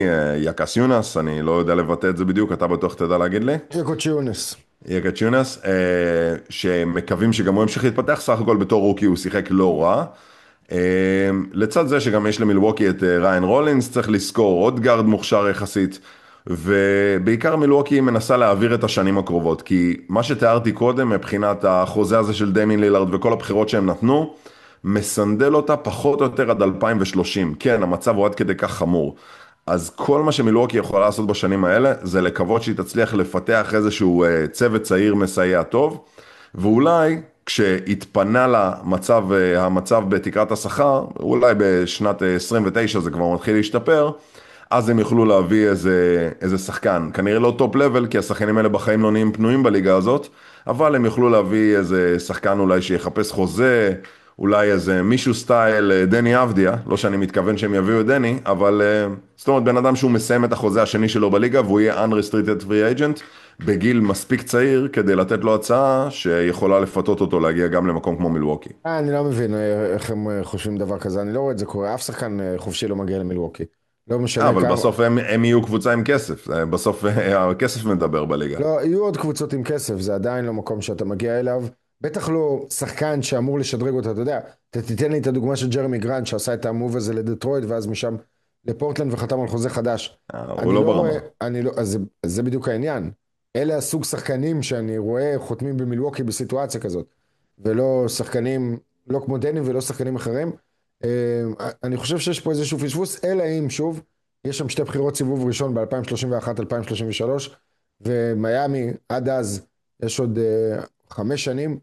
יקסיונס, אני לא יודע לבטא את זה בדיוק, אתה בטוח תדע להגיד לי. צ'יקו צ'יונס. יקסיונס, שמקווים שגם הוא ימשיך להתפתח, סך הכל בתור רוקי הוא שיחק לא רע. לצד זה שגם יש למילווקי את ריין רולינס, צריך לזכור עוד גארד מוכשר יחסית, ובעיקר מילווקי מנסה להעביר את השנים הקרובות, כי מה שתיארתי קודם מבחינת החוזה הזה של דיימין לילארד וכל הבחירות שהם נתנו, מסנדל אותה פחות או יותר עד 2030. כן, המצב הוא עד כדי כך חמור. אז כל מה שמילווקי יכולה לעשות בשנים האלה, זה לקוות שהיא תצליח לפתח איזשהו צוות צעיר מסייע טוב, ואולי כשהתפנה המצב בתקרת השכר, אולי בשנת 29 זה כבר מתחיל להשתפר, אז הם יוכלו להביא איזה שחקן, כנראה לא טופ לבל, כי השחקנים האלה בחיים לא נהיים פנויים בליגה הזאת, אבל הם יוכלו להביא איזה שחקן אולי שיחפש חוזה, אולי איזה מישהו סטייל דני אבדיה, לא שאני מתכוון שהם יביאו את דני, אבל זאת אומרת בן אדם שהוא מסיים את החוזה השני שלו בליגה, והוא יהיה unrestricted free agent, בגיל מספיק צעיר כדי לתת לו הצעה שיכולה לפתות אותו להגיע גם למקום כמו מילווקי. אני לא מבין איך הם חושבים דבר כזה, אני לא רואה את זה קורה, אף שחקן חופשי לא מגיע למילווקי. לא משנה אבל כמה. בסוף הם יהיו קבוצה עם כסף, בסוף הכסף מדבר בליגה. לא, יהיו עוד קבוצות עם כסף, זה עדיין לא מקום שאתה מגיע אליו. בטח לא שחקן שאמור לשדרג אותה, אתה יודע. אתה תיתן לי את הדוגמה של ג'רמי גרנט, שעשה את המוב הזה לדטרויט, ואז משם לפורטלנד וחתם על חוזה חדש. הוא אני לא לא רואה, ברמה. אני לא, אז זה בדיוק העניין. אלה הסוג שחקנים שאני רואה חותמים במילווקי בסיטואציה כזאת. ולא שחקנים, לא כמו דני ולא שחקנים אחרים. אני חושב שיש פה איזשהו פספוס, אלא אם שוב, יש שם שתי בחירות סיבוב ראשון ב-2031-2033, ומיאמי עד אז יש עוד 5 שנים.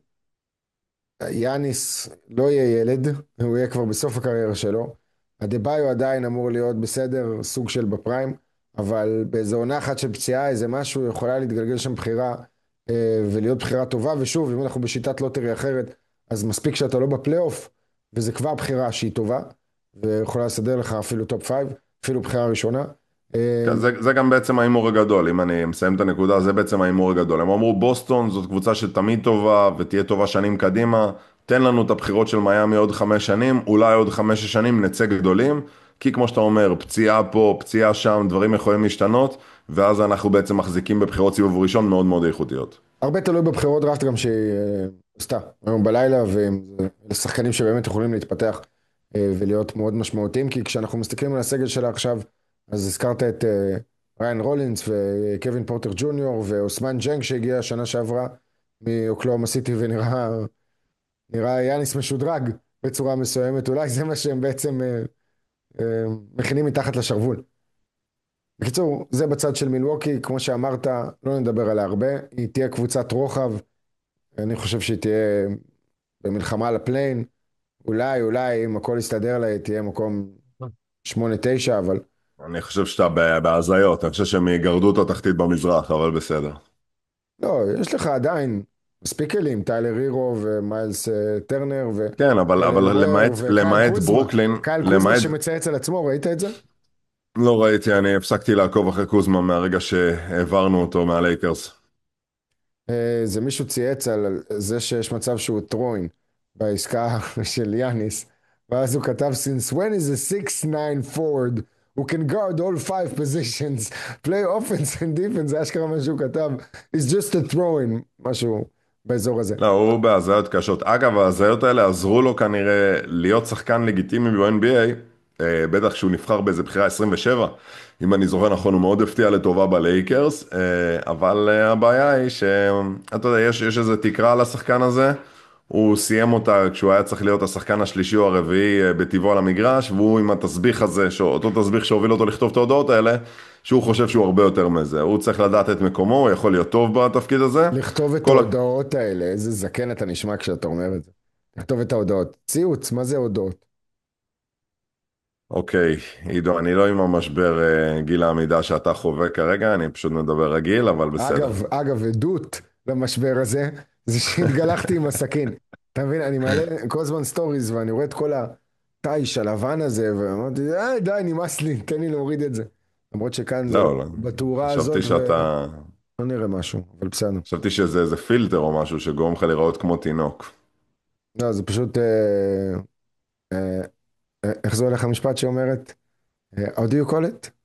יאניס לא יהיה ילד, הוא יהיה כבר בסוף הקריירה שלו. אדבאיו עדיין אמור להיות בסדר, סוג של בפריים, אבל באיזו עונה אחת של פציעה, איזה משהו, יכולה להתגלגל שם בחירה, ולהיות בחירה טובה. ושוב, אם אנחנו בשיטת לוטרי אחרת, אז מספיק שאתה לא בפלייאוף, וזה כבר בחירה שהיא טובה, ויכולה לסדר לך אפילו טופ 5, אפילו בחירה ראשונה. כן, זה גם בעצם ההימור הגדול, אם אני מסיים את הנקודה, זה בעצם ההימור הגדול. הם אמרו בוסטון זאת קבוצה שתמיד טובה ותהיה טובה שנים קדימה, תן לנו את הבחירות של מיאמי עוד 5 שנים, אולי עוד 5 שנים נצא גדולים, כי כמו שאתה אומר, פציעה פה, פציעה שם, דברים יכולים להשתנות, ואז אנחנו בעצם מחזיקים בבחירות סיבוב ראשון מאוד מאוד איכותיות. הרבה תלוי בבחירות דראפט גם שהיא עשתה היום בלילה, ושחקנים שבאמת יכולים להתפתח ולהיות מאוד משמעותיים, כי כשאנחנו מסתכלים על הסגל שלה עכשיו, אז הזכרת את ריין רולינס וקווין פורטר ג'וניור ואוסמן ג'נג שהגיע השנה שעברה מאוקלאומה סיטי, ונראה יאניס משודרג בצורה מסוימת, אולי זה מה שהם בעצם מכינים מתחת לשרוול. בקיצור, זה בצד של מילווקי, כמו שאמרת, לא נדבר עליה הרבה, היא תהיה קבוצת רוחב, אני חושב שהיא תהיה במלחמה על הפליין, אולי אם הכל יסתדר לה, היא תהיה מקום 8-9, אבל אני חושב שאתה בהזיות, אני חושב שהם יגרדו את התחתית במזרח, אבל בסדר. לא, יש לך עדיין מספיק כלים, טיילר הירו ומיילס טרנר כן, אבל וג'יילן בראר וקייל למעט קוזמה, ברוקלין, קייל קוזמה למעט שמצייץ על עצמו, ראית את זה? לא ראיתי, אני הפסקתי לעקוב אחרי קוזמה מהרגע שהעברנו אותו מהלייקרס. זה מישהו צייץ על זה שיש מצב שהוא טרוין בעסקה של יאניס, ואז הוא כתב since when is a 6'9 forward who can guard all 5 positions play offense and defense, זה אשכרה מה שהוא כתב, is just a throwing, משהו באזור הזה. לא, הוא בהזיות קשות. אגב, ההזיות האלה עזרו לו כנראה להיות שחקן לגיטימי ב-NBA, בטח שהוא נבחר באיזה בחירה 27, אם אני זוכר נכון, הוא מאוד הפתיע לטובה בלייקרס, אבל הבעיה היא שאתה יודע, יש איזה תקרה על השחקן הזה, הוא סיים אותה כשהוא היה צריך להיות השחקן השלישי או הרביעי בטבעו על המגרש, והוא עם התסביך הזה, אותו תסביך שהוביל אותו לכתוב את ההודעות האלה, שהוא חושב שהוא הרבה יותר מזה. הוא צריך לדעת את מקומו, הוא יכול להיות טוב בתפקיד הזה. לכתוב את כל ההודעות האלה, איזה זקן אתה נשמע כשאתה אומר את זה. לכתוב את ההודעות. ציוץ, מה זה הודעות? אוקיי, עידו, אני לא עם המשבר גיל העמידה שאתה חווה כרגע, אני פשוט מדבר רגיל, אבל בסדר. אגב, עדות למשבר הזה, זה שהתגלחתי עם הסכין. אתה מבין, אני מעלה כל הזמן סטוריז, ואני רואה את כל התיש הלבן הזה, ואמרתי, די, נמאס לי, תן לי להוריד את זה. למרות שכאן זה לא, לא, בתאורה הזאת, חשבתי שאתה, ולא נראה משהו, אבל בסדר. חשבתי שזה איזה פילטר או משהו שגורם לך להיראות כמו תינוק. לא, זה פשוט, אה, איך זה הולך המשפט שאומרת? How do you call it?